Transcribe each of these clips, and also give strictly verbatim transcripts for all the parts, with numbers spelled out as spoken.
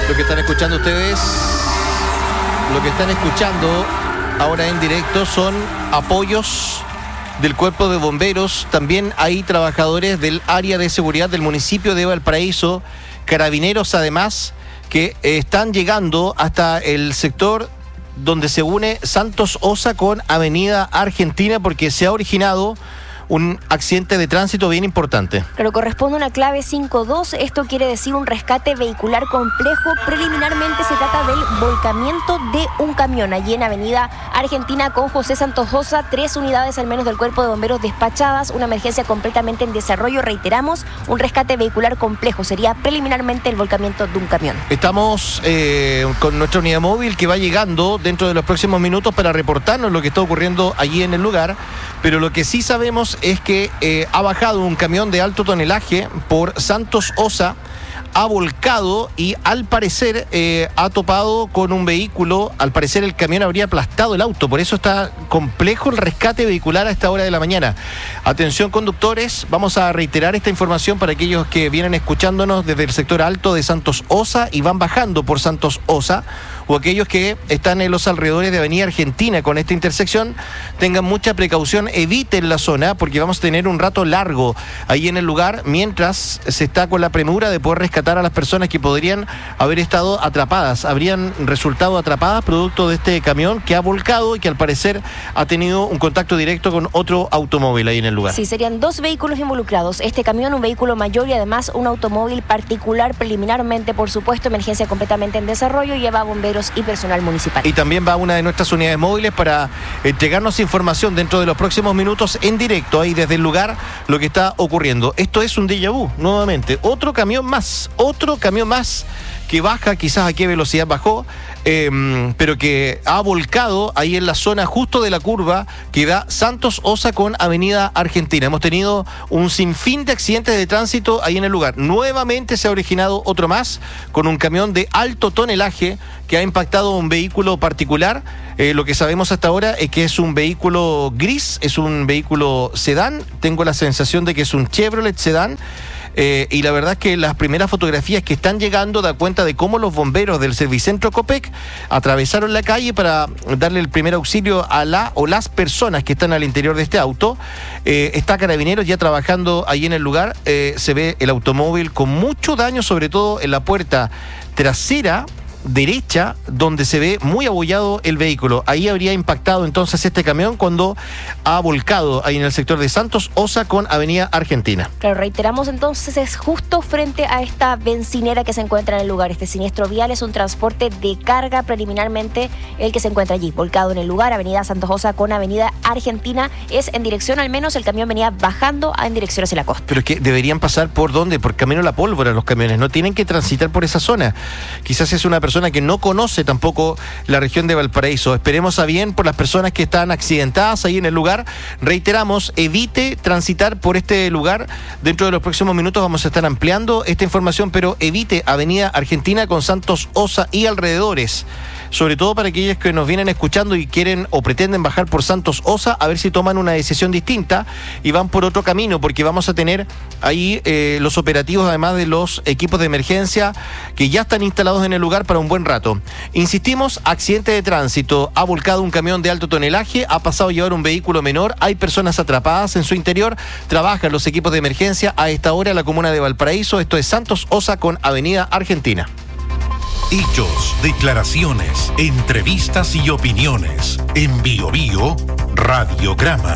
Lo que están escuchando ustedes, lo que están escuchando ahora en directo son apoyos del Cuerpo de Bomberos. También hay trabajadores del área de seguridad del municipio de Valparaíso, carabineros además, que están llegando hasta el sector donde se une Santos Osa con Avenida Argentina, porque se ha originado un accidente de tránsito bien importante. Pero corresponde a una clave cinco dos, esto quiere decir un rescate vehicular complejo. Preliminarmente se trata del volcamiento de un camión allí en Avenida Argentina con José Santos Osa, tres unidades al menos del Cuerpo de Bomberos despachadas, una emergencia completamente en desarrollo, reiteramos, un rescate vehicular complejo, sería preliminarmente el volcamiento de un camión. Estamos eh, con nuestra unidad móvil que va llegando dentro de los próximos minutos para reportarnos lo que está ocurriendo allí en el lugar, pero lo que sí sabemos es que eh, ha bajado un camión de alto tonelaje por Santos Osa, ha volcado y al parecer eh, ha topado con un vehículo. Al parecer el camión habría aplastado el auto, por eso está complejo el rescate vehicular a esta hora de la mañana. Atención conductores, vamos a reiterar esta información para aquellos que vienen escuchándonos desde el sector alto de Santos Osa y van bajando por Santos Osa, o aquellos que están en los alrededores de Avenida Argentina con esta intersección, tengan mucha precaución, eviten la zona porque vamos a tener un rato largo ahí en el lugar mientras se está con la premura de poder rescatar a las personas que podrían haber estado atrapadas, habrían resultado atrapadas producto de este camión que ha volcado y que al parecer ha tenido un contacto directo con otro automóvil ahí en el lugar. Sí, serían dos vehículos involucrados, este camión, un vehículo mayor y además un automóvil particular. Preliminarmente, por supuesto, emergencia completamente en desarrollo, lleva bomberos y personal municipal. Y también va una de nuestras unidades móviles para entregarnos información dentro de los próximos minutos en directo ahí desde el lugar lo que está ocurriendo. Esto es un déjà vu, nuevamente, otro camión más, otro camión más que baja, quizás a qué velocidad bajó, eh, pero que ha volcado ahí en la zona justo de la curva que da Santos Osa con Avenida Argentina. Hemos tenido un sinfín de accidentes de tránsito ahí en el lugar. Nuevamente se ha originado otro más con un camión de alto tonelaje que ha impactado un vehículo particular. Eh, lo que sabemos hasta ahora es que es un vehículo gris, es un vehículo sedán. Tengo la sensación de que es un Chevrolet sedán. Eh, y la verdad es que las primeras fotografías que están llegando da cuenta de cómo los bomberos del Servicentro Copec atravesaron la calle para darle el primer auxilio a la o las personas que están al interior de este auto. Eh, está Carabineros ya trabajando ahí en el lugar. Eh, se ve el automóvil con mucho daño, sobre todo en la puerta trasera derecha, donde se ve muy abollado el vehículo. Ahí habría impactado entonces este camión cuando ha volcado ahí en el sector de Santos Osa con Avenida Argentina. Claro, reiteramos entonces, es justo frente a esta bencinera que se encuentra en el lugar. Este siniestro vial es un transporte de carga, preliminarmente el que se encuentra allí, volcado en el lugar, Avenida Santos Osa con Avenida Argentina. Es en dirección, al menos el camión venía bajando en dirección hacia la costa. Pero es que deberían pasar por dónde, por Camino a la Pólvora los camiones, no tienen que transitar por esa zona. Quizás es una persona persona que no conoce tampoco la región de Valparaíso. Esperemos a bien por las personas que están accidentadas ahí en el lugar. Reiteramos, evite transitar por este lugar. Dentro de los próximos minutos vamos a estar ampliando esta información, pero evite Avenida Argentina con Santos Osa y alrededores. Sobre todo para aquellos que nos vienen escuchando y quieren o pretenden bajar por Santos Osa, a ver si toman una decisión distinta y van por otro camino, porque vamos a tener ahí eh, los operativos, además de los equipos de emergencia que ya están instalados en el lugar para un buen rato. Insistimos, accidente de tránsito, ha volcado un camión de alto tonelaje, ha pasado a llevar un vehículo menor, hay personas atrapadas en su interior, trabajan los equipos de emergencia a esta hora en la comuna de Valparaíso. Esto es Santos Osa con Avenida Argentina. Hechos, declaraciones, entrevistas y opiniones. En Bio Bio, Radiograma.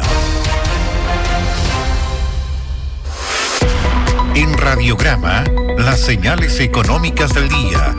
En Radiograma, las señales económicas del día.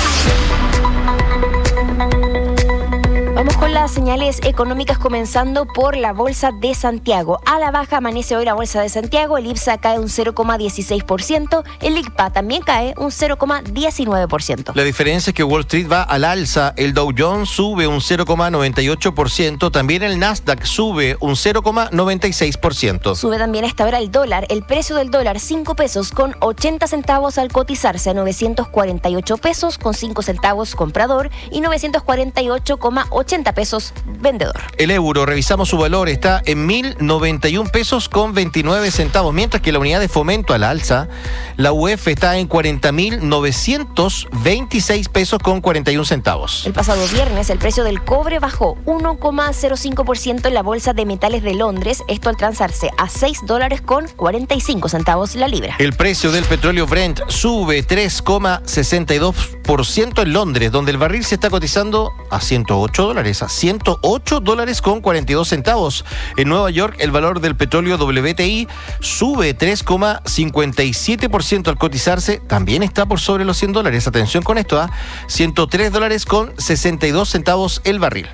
Vamos con las señales económicas, comenzando por la Bolsa de Santiago. A la baja amanece hoy la Bolsa de Santiago, el IPSA cae un cero coma dieciséis por ciento, el I C P A también cae un cero coma diecinueve por ciento. La diferencia es que Wall Street va al alza, el Dow Jones sube un cero coma noventa y ocho por ciento, también el Nasdaq sube un cero coma noventa y seis por ciento. Sube también a esta hora el dólar, el precio del dólar cinco pesos con ochenta centavos al cotizarse a novecientos cuarenta y ocho pesos con cinco centavos comprador y novecientos cuarenta y ocho coma ochenta ochenta pesos vendedor. El euro, revisamos su valor, está en mil noventa y un pesos con veintinueve centavos, mientras que la unidad de fomento a la alza, la U F está en cuarenta mil novecientos veintiséis pesos con cuarenta y un centavos. El pasado viernes el precio del cobre bajó uno coma cero cinco por ciento en la Bolsa de Metales de Londres, esto al transarse a seis dólares con cuarenta y cinco centavos la libra. El precio del petróleo Brent sube tres coma sesenta y dos por ciento en Londres, donde el barril se está cotizando a ciento ocho dólares, a ciento ocho dólares con cuarenta y dos centavos. En Nueva York el valor del petróleo W T I sube tres coma cincuenta y siete por ciento al cotizarse, también está por sobre los cien dólares. Atención con esto, a ciento tres dólares con sesenta y dos centavos el barril.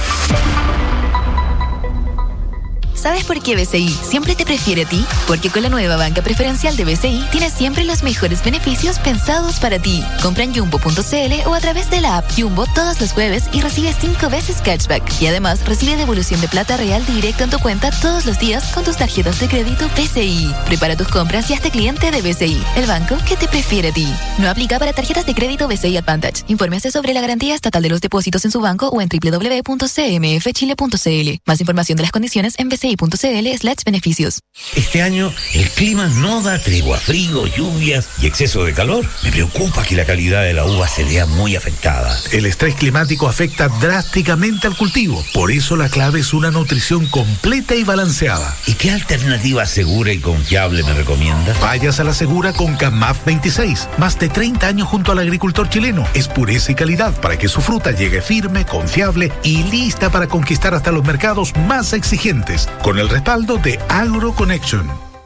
¿Sabes por qué B C I siempre te prefiere a ti? Porque con la nueva banca preferencial de B C I tienes siempre los mejores beneficios pensados para ti. Compra en jumbo punto c l o a través de la app Jumbo todos los jueves y recibe cinco veces cashback. Y además recibe devolución de plata real directo en tu cuenta todos los días con tus tarjetas de crédito B C I. Prepara tus compras y hazte cliente de B C I, el banco que te prefiere a ti. No aplica para tarjetas de crédito B C I Advantage. Infórmese sobre la garantía estatal de los depósitos en su banco o en doble u doble u doble u punto c m f chile punto c l. Más información de las condiciones en b c i punto c l slash beneficios. Este año el clima no da tregua, frío, lluvias y exceso de calor. Me preocupa que la calidad de la uva se vea muy afectada. El estrés climático afecta drásticamente al cultivo. Por eso la clave es una nutrición completa y balanceada. ¿Y qué alternativa segura y confiable me recomiendas? Vayas a la segura con Camaf veintiséis. Más de treinta años junto al agricultor chileno. Es pureza y calidad para que su fruta llegue firme, confiable y lista para conquistar hasta los mercados más exigentes. Con el respaldo de AgroConnection.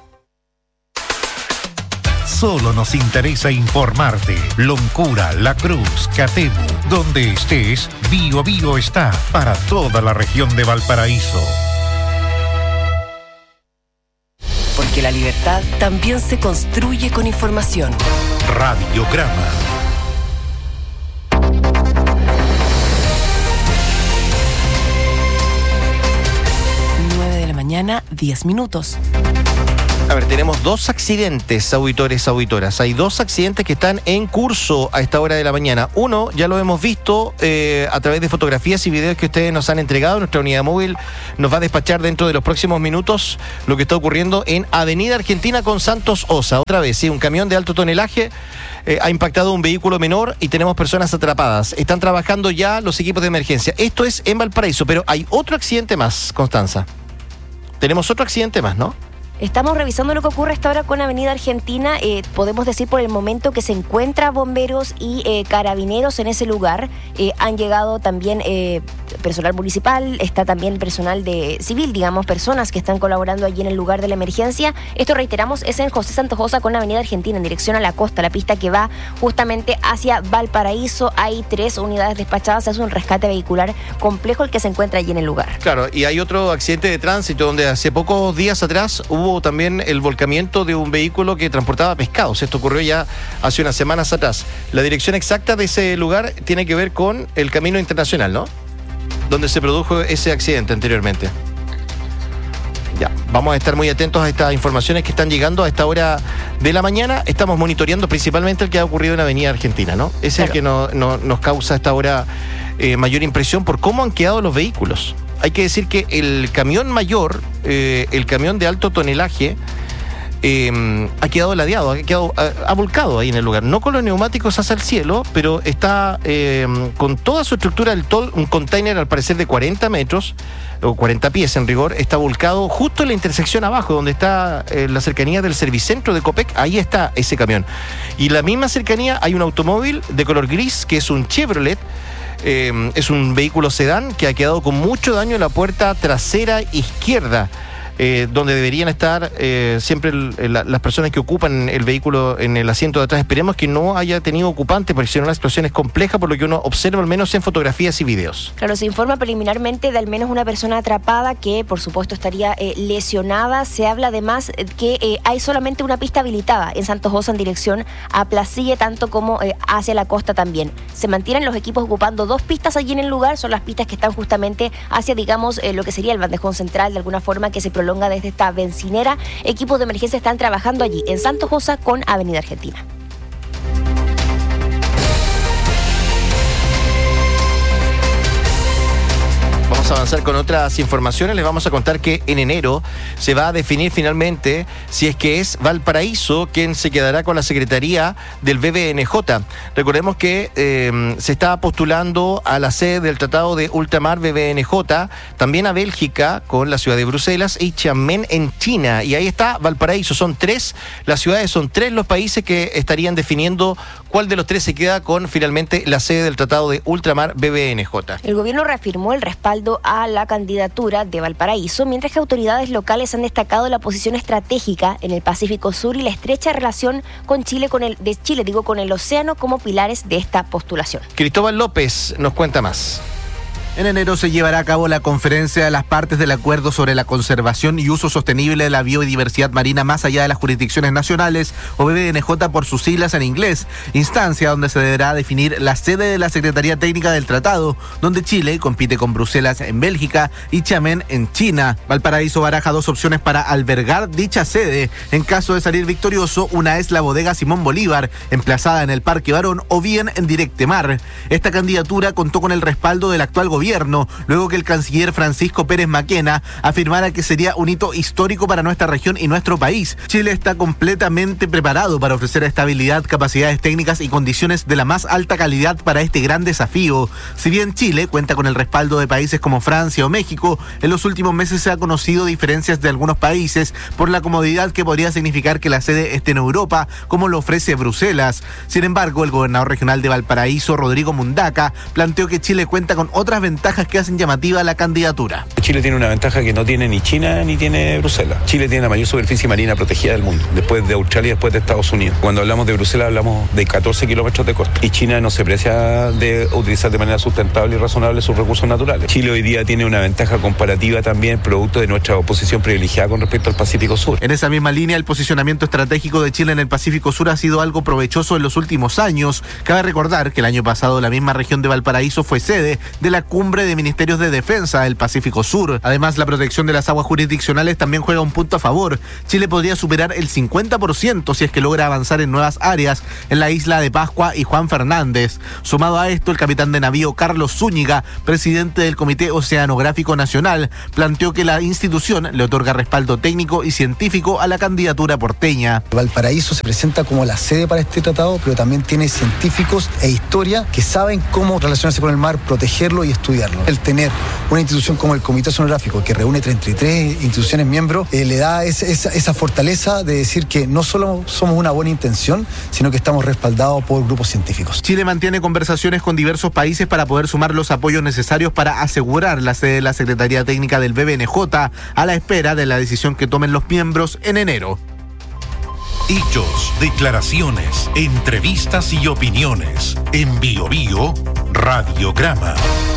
Solo nos interesa informarte. Loncura, La Cruz, Catemu, donde estés, Bio Bio está para toda la región de Valparaíso. Porque la libertad también se construye con información. Radiograma. Mañana, diez minutos. A ver, tenemos dos accidentes, auditores, auditoras. Hay dos accidentes que están en curso a esta hora de la mañana. Uno, ya lo hemos visto eh, a través de fotografías y videos que ustedes nos han entregado. Nuestra unidad móvil nos va a despachar dentro de los próximos minutos lo que está ocurriendo en Avenida Argentina con Santos Osa. Otra vez, sí, un camión de alto tonelaje eh, ha impactado un vehículo menor y tenemos personas atrapadas. Están trabajando ya los equipos de emergencia. Esto es en Valparaíso, pero hay otro accidente más, Constanza. Tenemos otro accidente más, ¿no? Estamos revisando lo que ocurre hasta ahora con Avenida Argentina. Eh, podemos decir por el momento que se encuentra bomberos y eh, carabineros en ese lugar. Eh, han llegado también eh, personal municipal, está también personal de civil, digamos, personas que están colaborando allí en el lugar de la emergencia. Esto, reiteramos, es en José Santos Osa con Avenida Argentina en dirección a la costa, la pista que va justamente hacia Valparaíso. Hay tres unidades despachadas, es un rescate vehicular complejo el que se encuentra allí en el lugar. Claro, y hay otro accidente de tránsito donde hace pocos días atrás hubo también el volcamiento de un vehículo que transportaba pescados. Esto ocurrió ya hace unas semanas atrás. La dirección exacta de ese lugar tiene que ver con el Camino Internacional, ¿no? Donde se produjo ese accidente anteriormente. Ya, vamos a estar muy atentos a estas informaciones que están llegando a esta hora de la mañana. Estamos monitoreando principalmente el que ha ocurrido en Avenida Argentina, ¿no? Es claro. El que no, no, nos causa a esta hora eh, mayor impresión por cómo han quedado los vehículos. Hay que decir que el camión mayor, eh, el camión de alto tonelaje, eh, ha quedado ladeado, ha quedado ha, ha volcado ahí en el lugar. No con los neumáticos hacia el cielo, pero está eh, con toda su estructura del tol, un container al parecer de cuarenta metros, o cuarenta pies en rigor, está volcado justo en la intersección abajo, donde está eh, la cercanía del servicentro de Copec. Ahí está ese camión. Y en la misma cercanía hay un automóvil de color gris, que es un Chevrolet. Eh, es un vehículo sedán que ha quedado con mucho daño en la puerta trasera izquierda, eh, donde deberían estar eh, siempre el, la, las personas que ocupan el vehículo en el asiento de atrás. Esperemos que no haya tenido ocupante, porque si no la explosión es compleja, por lo que uno observa al menos en fotografías y videos. Claro, se informa preliminarmente de al menos una persona atrapada que por supuesto estaría eh, lesionada. Se habla además que eh, hay solamente una pista habilitada en Santos Osa en dirección a Placille, tanto como eh, hacia la costa también. Se mantienen los equipos ocupando dos pistas allí en el lugar, son las pistas que están justamente hacia, digamos, eh, lo que sería el bandejón central, de alguna forma, que se prolonga desde esta bencinera. Equipos de emergencia están trabajando allí en Santos Osa con Avenida Argentina. avanzar con otras informaciones, les vamos a contar que en enero se va a definir finalmente si es que es Valparaíso quien se quedará con la secretaría del B B N J. Recordemos que eh, se está postulando a la sede del Tratado de Ultramar B B N J, también a Bélgica con la ciudad de Bruselas y Xiamen en China. Y ahí está Valparaíso, son tres las ciudades, son tres los países que estarían definiendo cuál de los tres se queda con finalmente la sede del Tratado de Ultramar B B N J. El gobierno reafirmó el respaldo a la candidatura de Valparaíso, mientras que autoridades locales han destacado la posición estratégica en el Pacífico Sur y la estrecha relación con Chile, con el de Chile, digo, con el océano como pilares de esta postulación. Cristóbal López nos cuenta más. En enero se llevará a cabo la conferencia de las partes del acuerdo sobre la conservación y uso sostenible de la biodiversidad marina más allá de las jurisdicciones nacionales, o B B N J por sus siglas en inglés, instancia donde se deberá definir la sede de la Secretaría Técnica del Tratado, donde Chile compite con Bruselas en Bélgica y Xiamen en China. Valparaíso baraja dos opciones para albergar dicha sede. En caso de salir victorioso, una es la bodega Simón Bolívar, emplazada en el Parque Barón, o bien en Directemar. Esta candidatura contó con el respaldo del actual gobierno, luego que el canciller Francisco Pérez Maquena afirmara que sería un hito histórico para nuestra región y nuestro país. Chile está completamente preparado para ofrecer estabilidad, capacidades técnicas y condiciones de la más alta calidad para este gran desafío. Si bien Chile cuenta con el respaldo de países como Francia o México, en los últimos meses se ha conocido diferencias de algunos países por la comodidad que podría significar que la sede esté en Europa, como lo ofrece Bruselas. Sin embargo, el gobernador regional de Valparaíso, Rodrigo Mundaca, planteó que Chile cuenta con otras ventajas ventajas que hacen llamativa la candidatura. Chile tiene una ventaja que no tiene ni China ni tiene Bruselas. Chile tiene la mayor superficie marina protegida del mundo, después de Australia y después de Estados Unidos. Cuando hablamos de Bruselas hablamos de catorce kilómetros de costa, y China no se precia de utilizar de manera sustentable y razonable sus recursos naturales. Chile hoy día tiene una ventaja comparativa también producto de nuestra posición privilegiada con respecto al Pacífico Sur. En esa misma línea, el posicionamiento estratégico de Chile en el Pacífico Sur ha sido algo provechoso en los últimos años. Cabe recordar que el año pasado la misma región de Valparaíso fue sede de la cumbre de Ministerios de Defensa del Pacífico Sur. Además, la protección de las aguas jurisdiccionales también juega un punto a favor. Chile podría superar el cincuenta por ciento si es que logra avanzar en nuevas áreas en la isla de Pascua y Juan Fernández. Sumado a esto, el capitán de navío Carlos Zúñiga, presidente del Comité Oceanográfico Nacional, planteó que la institución le otorga respaldo técnico y científico a la candidatura porteña. Valparaíso se presenta como la sede para este tratado, pero también tiene científicos e historia que saben cómo relacionarse con el mar, protegerlo y estudiarlo. El tener una institución como el Comité Oceanográfico, que reúne treinta y tres instituciones miembros, eh, le da esa, esa, esa fortaleza de decir que no solo somos una buena intención, sino que estamos respaldados por grupos científicos. Chile mantiene conversaciones con diversos países para poder sumar los apoyos necesarios para asegurar la sede de la Secretaría Técnica del B B N J, a la espera de la decisión que tomen los miembros en enero. Hechos, declaraciones, entrevistas y opiniones. En Bio Bio, Radiograma.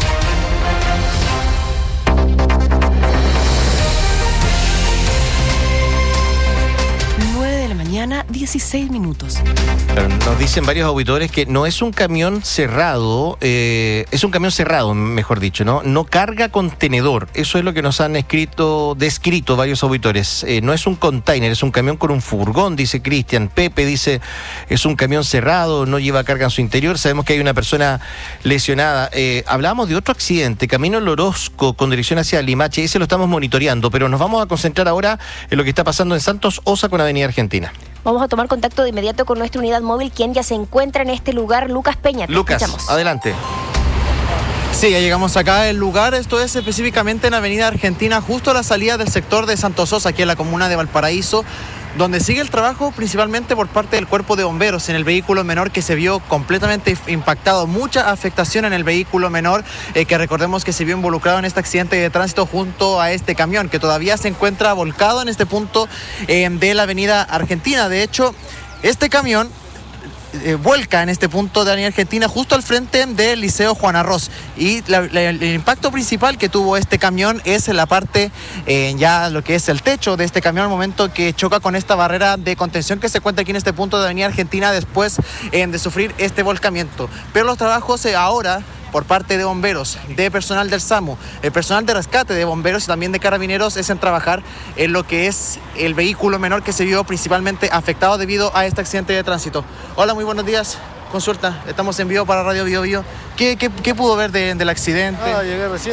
dieciséis minutos. Nos dicen varios auditores que no es un camión cerrado, eh, es un camión cerrado, mejor dicho, ¿no? No carga contenedor. Eso es lo que nos han escrito, descrito varios auditores. Eh, no es un container, es un camión con un furgón, dice Cristian. Pepe dice, es un camión cerrado, no lleva carga en su interior. Sabemos que hay una persona lesionada. Eh, hablábamos de otro accidente, camino al Orozco con dirección hacia Limache. Ese lo estamos monitoreando, pero nos vamos a concentrar ahora en lo que está pasando en Santos Osa con Avenida Argentina. Vamos a tomar contacto de inmediato con nuestra unidad móvil, quien ya se encuentra en este lugar, Lucas Peña. Te Lucas, escuchamos. Adelante. Sí, ya llegamos acá al lugar, esto es específicamente en Avenida Argentina, justo a la salida del sector de Santos Osa, aquí en la comuna de Valparaíso, donde sigue el trabajo principalmente por parte del cuerpo de bomberos en el vehículo menor, que se vio completamente impactado, mucha afectación en el vehículo menor, eh, que recordemos que se vio involucrado en este accidente de tránsito junto a este camión, que todavía se encuentra volcado en este punto eh, de la Avenida Argentina. De hecho, este camión Eh, vuelca en este punto de Avenida Argentina justo al frente del Liceo Juan Arroz, y la, la, el impacto principal que tuvo este camión es en la parte, eh, ya lo que es el techo de este camión al momento que choca con esta barrera de contención que se encuentra aquí en este punto de Avenida Argentina después eh, de sufrir este volcamiento. Pero los trabajos eh, ahora por parte de bomberos, de personal del SAMU, el personal de rescate de bomberos y también de carabineros es en trabajar en lo que es el vehículo menor que se vio principalmente afectado debido a este accidente de tránsito. Hola, muy buenos días. Consulta, estamos en vivo para Radio Bio Bio. ¿Qué, qué, qué pudo ver de, del accidente? Ah, llegué recién.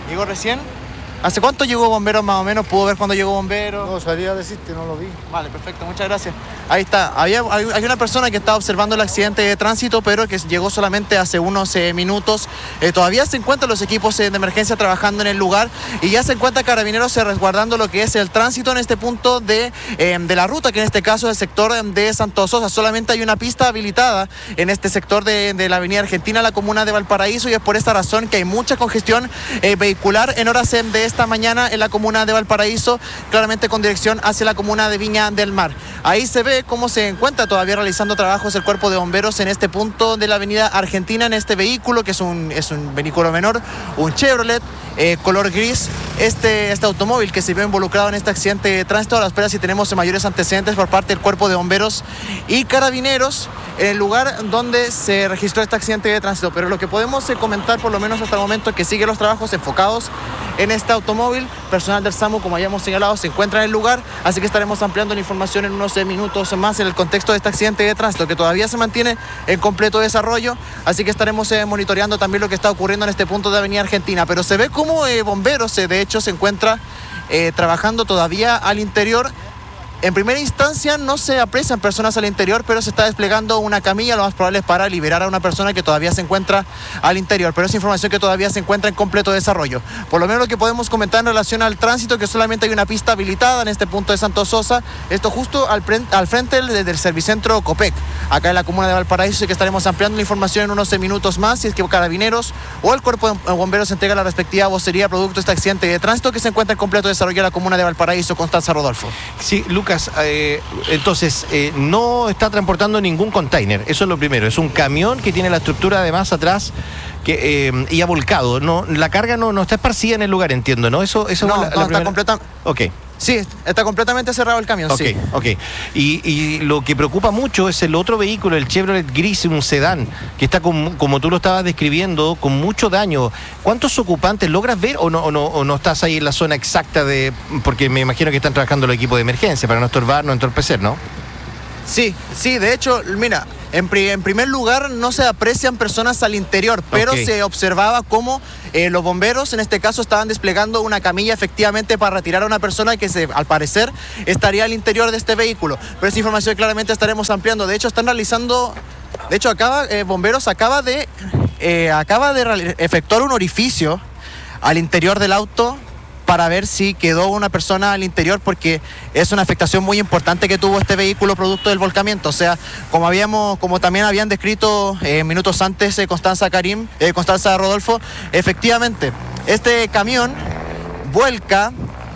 ¿Llegó recién? ¿Hace cuánto llegó Bomberos más o menos? ¿Pudo ver cuándo llegó Bomberos? No, salía a decirte, no lo vi. Vale, perfecto, muchas gracias. Ahí está, había, hay, hay una persona que estaba observando el accidente de tránsito, pero que llegó solamente hace unos eh, minutos. Eh, todavía se encuentran los equipos eh, de emergencia trabajando en el lugar y ya se encuentra Carabineros eh, resguardando lo que es el tránsito en este punto de, eh, de la ruta, que en este caso es el sector de Santo Sosa. Solamente hay una pista habilitada en este sector de, de la avenida Argentina, la comuna de Valparaíso, y es por esta razón que hay mucha congestión eh, vehicular en horas eh, de esta mañana en la comuna de Valparaíso, claramente con dirección hacia la comuna de Viña del Mar. Ahí se ve cómo se encuentra todavía realizando trabajos el cuerpo de bomberos en este punto de la avenida Argentina, en este vehículo que es un, es un vehículo menor, un Chevrolet eh, color gris. Este, este automóvil que se vio involucrado en este accidente de tránsito, a la espera si tenemos mayores antecedentes por parte del cuerpo de bomberos y Carabineros en el lugar donde se registró este accidente de tránsito. Pero lo que podemos eh, comentar por lo menos hasta el momento es que sigue los trabajos enfocados en este automóvil. Personal del SAMU, como ya hemos señalado, se encuentra en el lugar, así que estaremos ampliando la información en unos eh, minutos más en el contexto de este accidente de tránsito que todavía se mantiene en completo desarrollo, así que estaremos eh, monitoreando también lo que está ocurriendo en este punto de Avenida Argentina. Pero se ve como eh, bomberos eh, de hecho se encuentra eh, trabajando todavía al interior. En primera instancia no se aprecian personas al interior, pero se está desplegando una camilla, lo más probable es para liberar a una persona que todavía se encuentra al interior, pero es información que todavía se encuentra en completo desarrollo. Por lo menos lo que podemos comentar en relación al tránsito, que solamente hay una pista habilitada en este punto de Santo Sosa, esto justo al, al frente del, del Servicentro Copec, acá en la comuna de Valparaíso, y que estaremos ampliando la información en unos minutos más, si es que Carabineros o el Cuerpo de Bomberos entrega la respectiva vocería producto de este accidente de tránsito que se encuentra en completo desarrollo en la comuna de Valparaíso. Constanza Rodolfo. Sí, Lucas, eh, entonces eh, no está transportando ningún container, eso es lo primero, es un camión que tiene la estructura además atrás que, eh, y ha volcado, no, la carga no, no está esparcida en el lugar, entiendo, ¿no? Eso, eso no, es la, no la está primera... completa... Ok. Sí, está completamente cerrado el camión, Ok, sí. ok. Y, y lo que preocupa mucho es el otro vehículo, el Chevrolet gris, un sedán, que está, con, como tú lo estabas describiendo, con mucho daño. ¿Cuántos ocupantes logras ver o no, o no, o no estás ahí en la zona exacta de...? Porque me imagino que están trabajando los equipos de emergencia para no estorbar, no entorpecer, ¿no? Sí, sí, de hecho, mira, en, pri en primer lugar no se aprecian personas al interior, pero okay. se observaba cómo eh, los bomberos en este caso estaban desplegando una camilla efectivamente para retirar a una persona que se, al parecer estaría al interior de este vehículo. Pero esa información claramente estaremos ampliando. De hecho, están realizando, de hecho, acaba, eh, bomberos acaba de, eh, acaba de efectuar un orificio al interior del auto para ver si quedó una persona al interior, porque es una afectación muy importante que tuvo este vehículo producto del volcamiento. O sea, como habíamos, como también habían descrito eh, minutos antes eh, Constanza Karim, eh, Constanza Rodolfo, efectivamente, este camión vuelca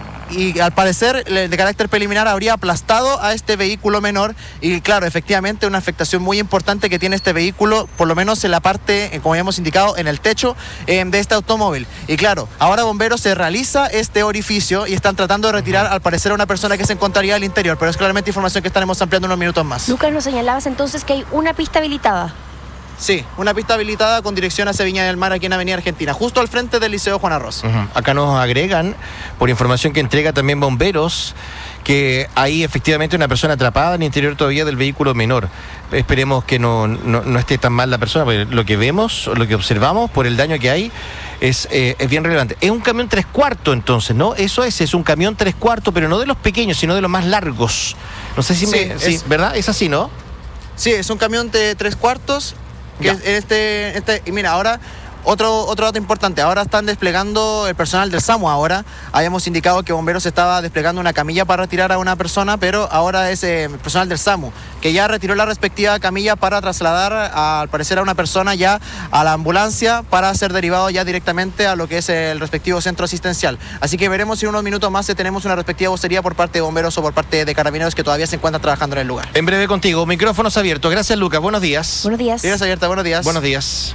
y al parecer de carácter preliminar habría aplastado a este vehículo menor y claro, efectivamente una afectación muy importante que tiene este vehículo, por lo menos en la parte, como habíamos indicado, en el techo eh, de este automóvil. Y claro, ahora bomberos se realiza este orificio y están tratando de retirar al parecer a una persona que se encontraría al interior, pero es claramente información que estaremos ampliando unos minutos más. Lucas, nos señalabas entonces que hay una pista habilitada. Sí, una pista habilitada con dirección hacia Viña del Mar aquí en Avenida Argentina, justo al frente del Liceo Juan Arroz. Uh-huh. Acá nos agregan, por información que entrega también bomberos, que hay efectivamente una persona atrapada en el interior todavía del vehículo menor. Esperemos que no, no, no esté tan mal la persona, porque lo que vemos, lo que observamos por el daño que hay es, eh, es bien relevante. Es un camión tres cuartos entonces, ¿no? Eso es, es un camión tres cuartos, pero no de los pequeños, sino de los más largos. No sé si sí, me... Es, sí, ¿verdad? Es así, ¿no? Sí, es un camión de tres cuartos. Que es este, este, y mira, ahora otro, otro dato importante, ahora están desplegando el personal del SAMU. Ahora habíamos indicado que bomberos estaba desplegando una camilla para retirar a una persona, pero ahora es eh, el personal del SAMU, que ya retiró la respectiva camilla para trasladar a, al parecer a una persona ya a la ambulancia para ser derivado ya directamente a lo que es el respectivo centro asistencial. Así que veremos si en unos minutos más tenemos una respectiva vocería por parte de bomberos o por parte de carabineros que todavía se encuentran trabajando en el lugar. En breve contigo, micrófonos abiertos. Gracias, Lucas. Buenos días. Buenos días. Gracias, abierta. Buenos días. Buenos días.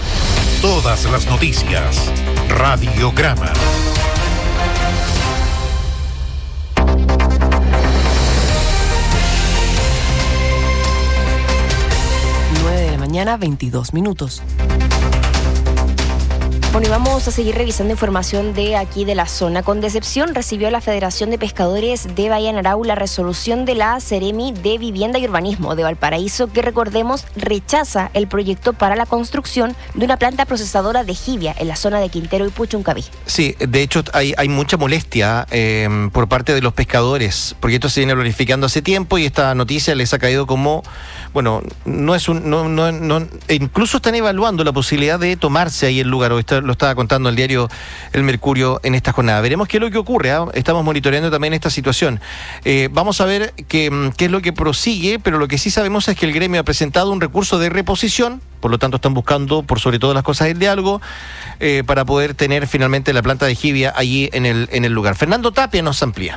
Todas las noticias. Radiograma. nueve de la mañana, veintidós minutos. Bueno, y vamos a seguir revisando información de aquí de la zona. Con decepción recibió la Federación de Pescadores de Bahía Narau la resolución de la Seremi de Vivienda y Urbanismo de Valparaíso, que recordemos rechaza el proyecto para la construcción de una planta procesadora de jibia en la zona de Quintero y Puchuncaví. Sí, de hecho hay, hay mucha molestia eh, por parte de los pescadores, porque esto se viene planificando hace tiempo y esta noticia les ha caído como, bueno, no es un, no, no, no, incluso están evaluando la posibilidad de tomarse ahí el lugar, o está, lo estaba contando el diario El Mercurio en esta jornada. Veremos qué es lo que ocurre, ¿eh? Estamos monitoreando también esta situación. Eh, vamos a ver qué, qué es lo que prosigue, pero lo que sí sabemos es que el gremio ha presentado un recurso de reposición, por lo tanto están buscando, por sobre todas las cosas, el diálogo eh, para poder tener finalmente la planta de jibia allí en el, en el lugar. Fernando Tapia nos amplía.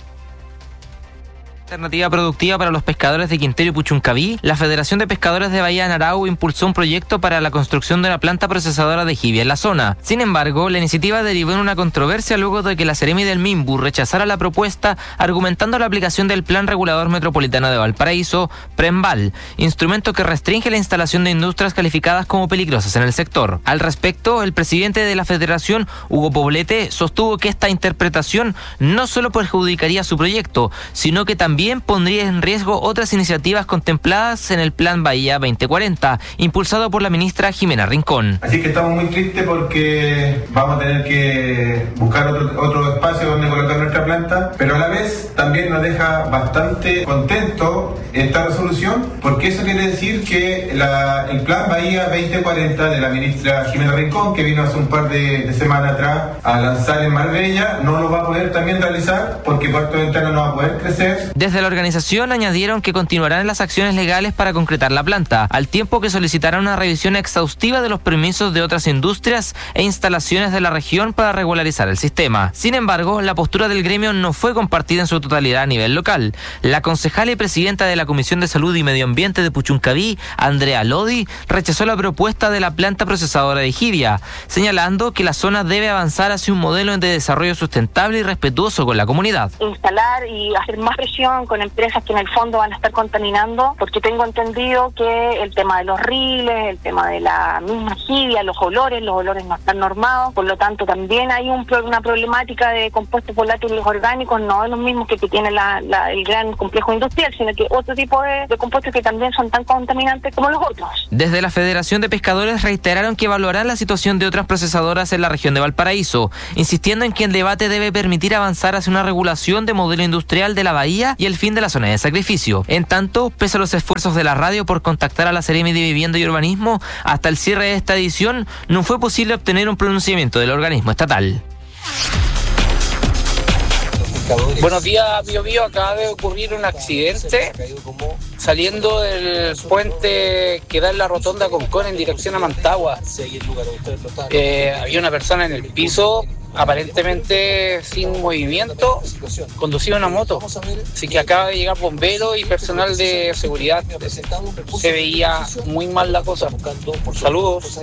Alternativa productiva para los pescadores de Quintero y Puchuncaví, la Federación de Pescadores de Bahía Narau impulsó un proyecto para la construcción de una planta procesadora de jibia en la zona. Sin embargo, la iniciativa derivó en una controversia luego de que la Seremi del Minbu rechazara la propuesta, argumentando la aplicación del Plan Regulador Metropolitano de Valparaíso, PREMVAL, instrumento que restringe la instalación de industrias calificadas como peligrosas en el sector. Al respecto, el presidente de la Federación, Hugo Poblete, sostuvo que esta interpretación no solo perjudicaría su proyecto, sino que también También pondría en riesgo otras iniciativas contempladas en el Plan Bahía veinte cuarenta, impulsado por la ministra Jimena Rincón. Así que estamos muy tristes porque vamos a tener que buscar otro, otro espacio donde colocar nuestra planta, pero a la vez también nos deja bastante contento esta resolución, porque eso quiere decir que la, el Plan Bahía veinte cuarenta de la ministra Jimena Rincón, que vino hace un par de, de semanas atrás a lanzar en Marbella, no lo va a poder también realizar porque Puerto Ventana no va a poder crecer. Desde la organización añadieron que continuarán las acciones legales para concretar la planta, al tiempo que solicitarán una revisión exhaustiva de los permisos de otras industrias e instalaciones de la región para regularizar el sistema. Sin embargo, la postura del gremio no fue compartida en su totalidad a nivel local. La concejala y presidenta de la Comisión de Salud y Medio Ambiente de Puchuncaví, Andrea Lodi, rechazó la propuesta de la planta procesadora de jibia, señalando que la zona debe avanzar hacia un modelo de desarrollo sustentable y respetuoso con la comunidad. Instalar y hacer más presión con empresas que en el fondo van a estar contaminando, porque tengo entendido que el tema de los riles, el tema de la misma jibia, los olores, los olores no están normados, por lo tanto también hay un, una problemática de compuestos volátiles orgánicos, no los mismos que, que tiene la, la, el gran complejo industrial, sino que otro tipo de, de compuestos que también son tan contaminantes como los otros. Desde la Federación de Pescadores reiteraron que evaluarán la situación de otras procesadoras en la región de Valparaíso, insistiendo en que el debate debe permitir avanzar hacia una regulación de modelo industrial de la bahía y el fin de la zona de sacrificio. En tanto, pese a los esfuerzos de la radio por contactar a la Seremi de Vivienda y Urbanismo, hasta el cierre de esta edición no fue posible obtener un pronunciamiento del organismo estatal. Buenos días, Bio Bio. Acaba de ocurrir un accidente saliendo del puente que da en la rotonda Concón en dirección a Mantagua. Eh, había una persona en el piso, aparentemente sin movimiento, conducía una moto. Así que acaba de llegar bombero y personal de seguridad. Se veía muy mal la cosa. Saludos.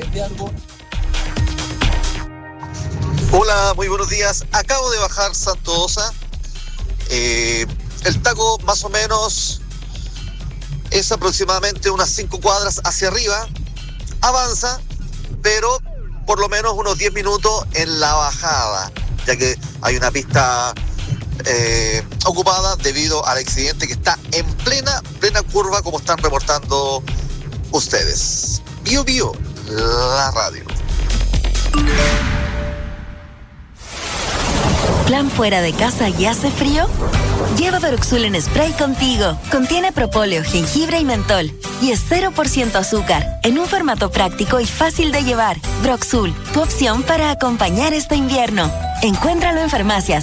Hola, muy buenos días. Acabo de bajar Santo Osa. Eh, el taco más o menos es aproximadamente unas cinco cuadras hacia arriba. Avanza, pero por lo menos unos diez minutos en la bajada, ya que hay una pista eh, ocupada debido al accidente que está en plena, plena curva, como están reportando ustedes. Bio Bio, la radio. ¿Plan fuera de casa y hace frío? Lleva Broxul en spray contigo. Contiene propóleo, jengibre y mentol. Y es cero por ciento azúcar, en un formato práctico y fácil de llevar. Broxul, tu opción para acompañar este invierno. Encuéntralo en farmacias.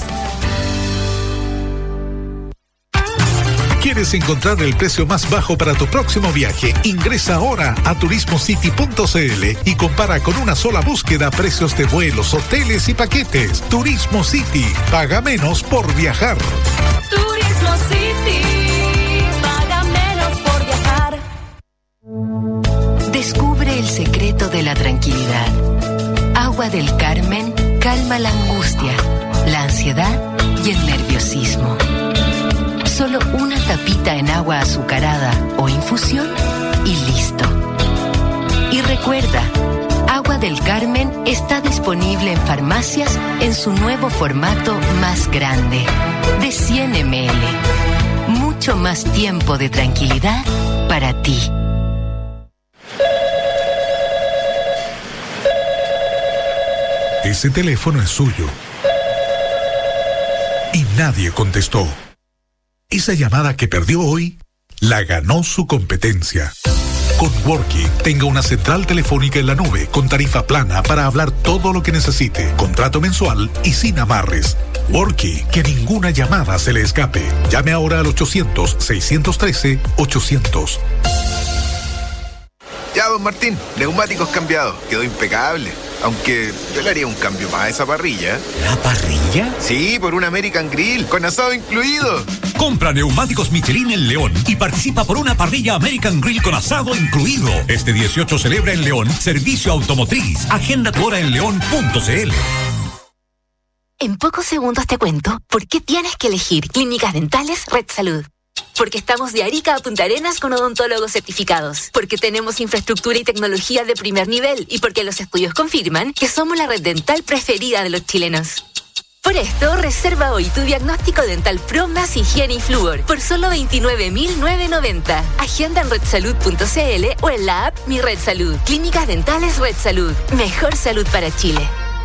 ¿Quieres encontrar el precio más bajo para tu próximo viaje? Ingresa ahora a turismo city punto c l y compara con una sola búsqueda precios de vuelos, hoteles y paquetes. Turismo City, paga menos por viajar. Turismo City, paga menos por viajar. Descubre el secreto de la tranquilidad. Agua del Carmen calma la angustia, la ansiedad y el nerviosismo. Solo una tapita en agua azucarada o infusión y listo. Y recuerda, Agua del Carmen está disponible en farmacias en su nuevo formato más grande, de cien mililitros. Mucho más tiempo de tranquilidad para ti. Ese teléfono es suyo. Y nadie contestó. Esa llamada que perdió hoy, la ganó su competencia. Con Worky, tenga una central telefónica en la nube con tarifa plana para hablar todo lo que necesite, contrato mensual y sin amarres. Worky, que ninguna llamada se le escape. Llame ahora al ochocientos, seiscientos trece, ochocientos. Ya, don Martín, neumáticos cambiados. Quedó impecable. Aunque yo le haría un cambio más a esa parrilla. ¿La parrilla? Sí, por un American Grill, con asado incluido. Compra neumáticos Michelin en León y participa por una parrilla American Grill con asado incluido. Este dieciocho celebra en León Servicio Automotriz. Agenda tu hora en león punto c l. En pocos segundos te cuento por qué tienes que elegir Clínicas Dentales Red Salud. Porque estamos de Arica a Punta Arenas con odontólogos certificados. Porque tenemos infraestructura y tecnología de primer nivel. Y porque los estudios confirman que somos la red dental preferida de los chilenos. Por esto, reserva hoy tu diagnóstico dental Pro más higiene y flúor por solo veintinueve mil novecientos noventa. Agenda en red salud punto c l o en la app Mi Red Salud. Clínicas Dentales Red Salud. Mejor salud para Chile.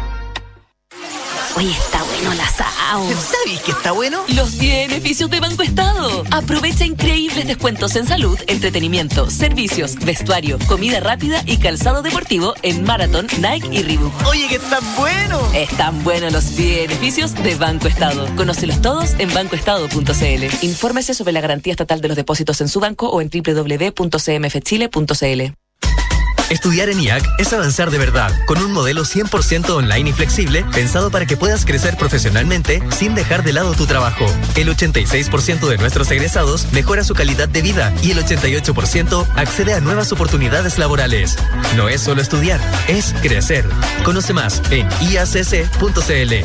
Oye, está bueno el asado. ¿Sabes qué está bueno? Los beneficios de Banco Estado. Aprovecha increíbles descuentos en salud, entretenimiento, servicios, vestuario, comida rápida y calzado deportivo en Marathon, Nike y Reebok. Oye, que están buenos. Están buenos los beneficios de Banco Estado. Conócelos todos en banco estado punto c l. Infórmese sobre la garantía estatal de los depósitos en su banco o en doble u doble u doble u punto c m f chile punto c l. Estudiar en I A C es avanzar de verdad, con un modelo cien por ciento online y flexible, pensado para que puedas crecer profesionalmente sin dejar de lado tu trabajo. El ochenta y seis por ciento de nuestros egresados mejora su calidad de vida y el ochenta y ocho por ciento accede a nuevas oportunidades laborales. No es solo estudiar, es crecer. Conoce más en i a c c punto c l.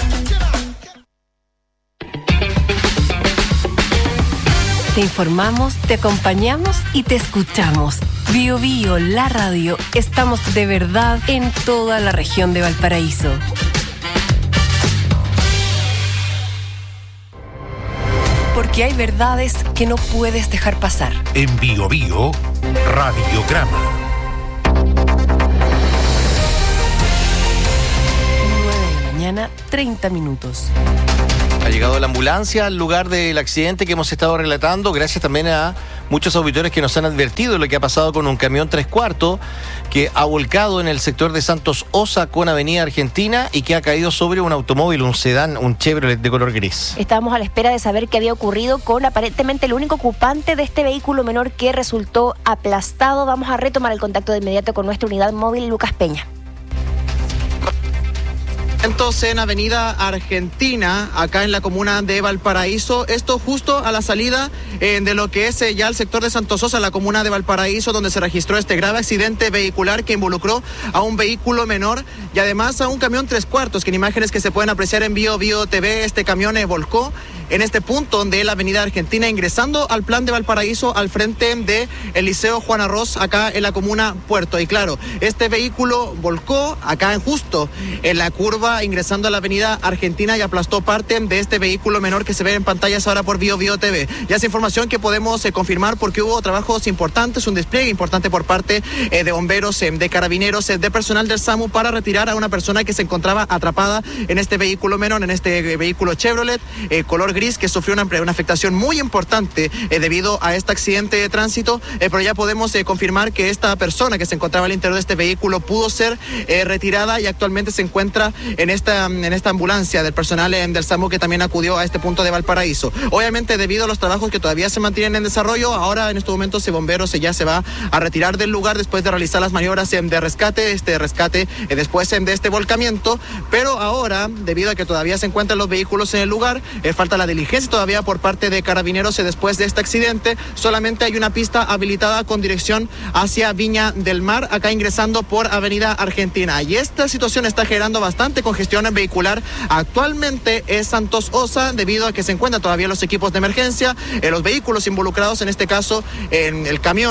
Te informamos, te acompañamos y te escuchamos. Bio Bio, la radio, estamos de verdad en toda la región de Valparaíso. Porque hay verdades que no puedes dejar pasar. En Bio Bio, Radiograma. nueve de la mañana, treinta minutos. Ha llegado la ambulancia al lugar del accidente que hemos estado relatando, gracias también a muchos auditores que nos han advertido de lo que ha pasado con un camión tres cuartos que ha volcado en el sector de Santos Osa con Avenida Argentina y que ha caído sobre un automóvil, un sedán, un Chevrolet de color gris. Estábamos a la espera de saber qué había ocurrido con aparentemente el único ocupante de este vehículo menor que resultó aplastado. Vamos a retomar el contacto de inmediato con nuestra unidad móvil, Lucas Peña. En Avenida Argentina, acá en la comuna de Valparaíso, esto justo a la salida eh, de lo que es eh, ya el sector de Santos Osa, la comuna de Valparaíso, donde se registró este grave accidente vehicular que involucró a un vehículo menor y además a un camión tres cuartos, que en imágenes que se pueden apreciar en Bio Bio T V, este camión eh, volcó en este punto de la Avenida Argentina, ingresando al plan de Valparaíso al frente de el Liceo Juan Arroz, acá en la comuna Puerto. Y claro, este vehículo volcó acá en justo en la curva, ingresando a la Avenida Argentina y aplastó parte de este vehículo menor que se ve en pantallas ahora por Bio Bio T V. Ya es información que podemos eh, confirmar porque hubo trabajos importantes, un despliegue importante por parte eh, de bomberos, eh, de carabineros, eh, de personal del SAMU para retirar a una persona que se encontraba atrapada en este vehículo menor, en este eh, vehículo Chevrolet, eh, color gris, que sufrió una, una afectación muy importante eh, debido a este accidente de tránsito, eh, pero ya podemos eh, confirmar que esta persona que se encontraba al interior de este vehículo pudo ser eh, retirada y actualmente se encuentra en esta, en esta ambulancia del personal eh, del SAMU que también acudió a este punto de Valparaíso. Obviamente, debido a los trabajos que todavía se mantienen en desarrollo, ahora en estos momentos el bombero se, ya se va a retirar del lugar después de realizar las maniobras eh, de rescate, este rescate eh, después eh, de este volcamiento, pero ahora, debido a que todavía se encuentran los vehículos en el lugar, eh, falta la diligencia todavía por parte de carabineros después de este accidente. Solamente hay una pista habilitada con dirección hacia Viña del Mar, acá ingresando por Avenida Argentina, y esta situación está generando bastante congestión vehicular. Actualmente es Santos Osa, debido a que se encuentran todavía los equipos de emergencia, eh, los vehículos involucrados, en este caso en el camión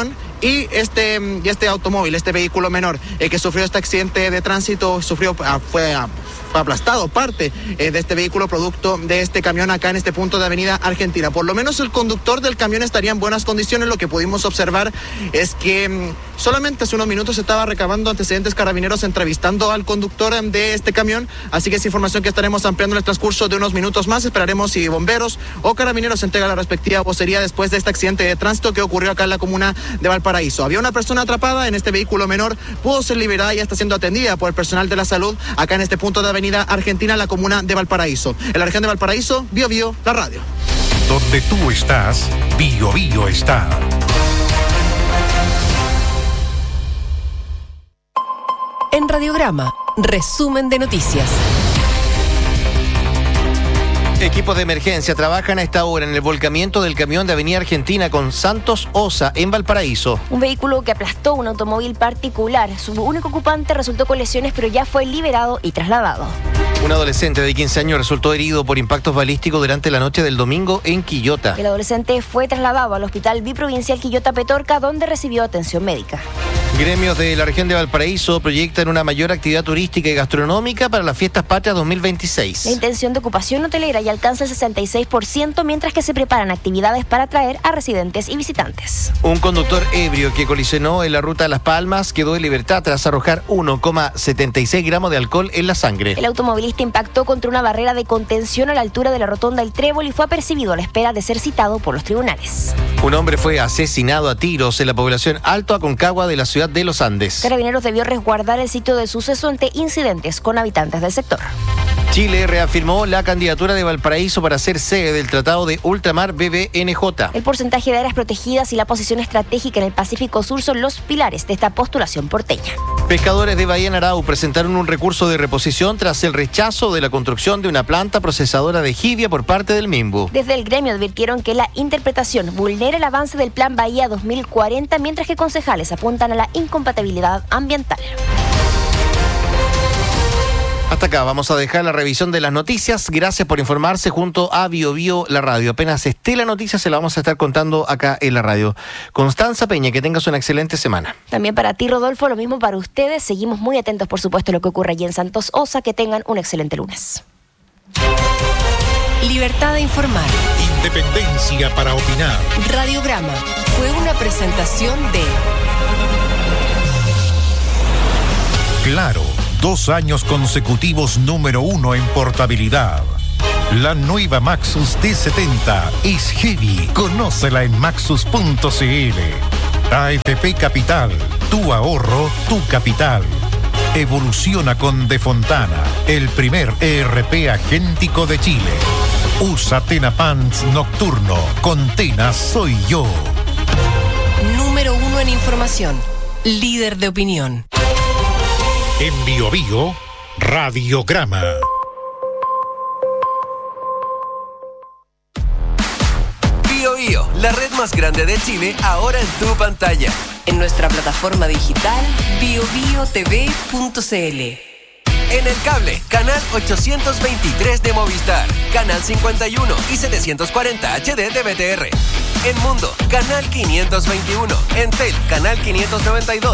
y este, y este automóvil, este vehículo menor eh, que sufrió este accidente de tránsito, sufrió, ah, fue... Ah, aplastado parte eh, de este vehículo producto de este camión acá en este punto de Avenida Argentina. Por lo menos el conductor del camión estaría en buenas condiciones. Lo que pudimos observar es que mmm, solamente hace unos minutos se estaba recabando antecedentes carabineros entrevistando al conductor um, de este camión, así que es información que estaremos ampliando en el transcurso de unos minutos más. Esperaremos si bomberos o carabineros entregan la respectiva vocería después de este accidente de tránsito que ocurrió acá en la comuna de Valparaíso. Había una persona atrapada en este vehículo menor, pudo ser liberada y está siendo atendida por el personal de la salud acá en este punto de Avenida Argentina, la comuna de Valparaíso. En la región de Valparaíso, Bio Bio, la radio. Donde tú estás, Bio Bio está. En Radiograma, resumen de noticias. Equipos de emergencia trabajan a esta hora en el volcamiento del camión de Avenida Argentina con Santos Osa en Valparaíso. Un vehículo que aplastó un automóvil particular. Su único ocupante resultó con lesiones, pero ya fue liberado y trasladado. Un adolescente de quince años resultó herido por impactos balísticos durante la noche del domingo en Quillota. El adolescente fue trasladado al Hospital Biprovincial Quillota Petorca, donde recibió atención médica. Gremios de la región de Valparaíso proyectan una mayor actividad turística y gastronómica para las Fiestas Patrias dos mil veintiséis. La intención de ocupación hotelera ya alcanza el sesenta y seis por ciento, mientras que se preparan actividades para atraer a residentes y visitantes. Un conductor ebrio que colisionó en la ruta a Las Palmas quedó en libertad tras arrojar uno coma setenta y seis gramos de alcohol en la sangre. El automovilista impactó contra una barrera de contención a la altura de la rotonda El Trébol y fue apercibido a la espera de ser citado por los tribunales. Un hombre fue asesinado a tiros en la población Alto Aconcagua de la ciudad de Los Andes. Carabineros debió resguardar el sitio del suceso ante incidentes con habitantes del sector. Chile reafirmó la candidatura de Valparaíso para ser sede del Tratado de Ultramar B B N J. El porcentaje de áreas protegidas y la posición estratégica en el Pacífico Sur son los pilares de esta postulación porteña. Pescadores de Bahía Narau presentaron un recurso de reposición tras el rechazo de la construcción de una planta procesadora de jibia por parte del MIMBU. Desde el gremio advirtieron que la interpretación vulnera el avance del Plan Bahía dos mil cuarenta, mientras que concejales apuntan a la incompatibilidad ambiental. Hasta acá vamos a dejar la revisión de las noticias. Gracias por informarse junto a Bio Bio, la radio. Apenas esté la noticia se la vamos a estar contando acá en la radio. Constanza Peña, que tengas una excelente semana. También para ti, Rodolfo, lo mismo para ustedes. Seguimos muy atentos, por supuesto, a lo que ocurre allí en Santos Osa. Que tengan un excelente lunes. Libertad de informar. Independencia para opinar. Radiograma fue una presentación de Claro, dos años consecutivos número uno en portabilidad. La nueva Maxus T setenta es heavy. Conócela en maxus punto c l. A F P Capital, tu ahorro, tu capital. Evoluciona con De Fontana, el primer E R P agéntico de Chile. Usa Tena Pants Nocturno. Con Tena soy yo. Número uno en información. Líder de opinión. En Bio Bio, Radiograma. Bio Bio, la red más grande de Chile, ahora en tu pantalla. En nuestra plataforma digital bio bio t v punto c l. En el cable, canal ochocientos veintitrés de Movistar, canal cincuenta y uno y setecientos cuarenta H D de B T R. En Mundo, canal quinientos veintiuno. En Tel, canal quinientos noventa y dos.